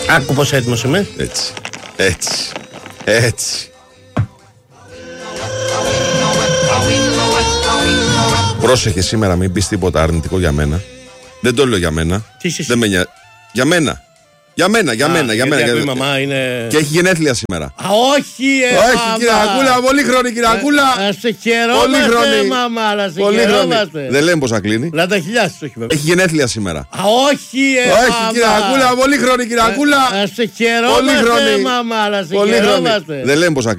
Άκου πως έτοιμος είμαι. Έτσι. Πρόσεχε σήμερα, μην πεις τίποτα αρνητικό για μένα. Δεν το λέω για μένα. Δεν με νοιάζει. Για μένα. Για μένα. Η μαμά είναι... Και έχει γενέθλια σήμερα. Όχι, κύριε Ακούλα, πολύ χρόνο, κύριε Ακούλα. Σε χαιρόμαστε, μαμά, αλλά σε χαιρόμαστε. Δεν λέμε πως θα κλείνει. Να τα χιλιάσεις, όχι βέβαια. Έχει γενέθλια σήμερα. Όχι, κύριε Ακούλα, πολύ χρόνο, κύριε Ακούλα. Σε χαιρόμαστε, μαμά, αλλά σε χαιρόμαστε. Δεν λέμε πως θα κλείνει.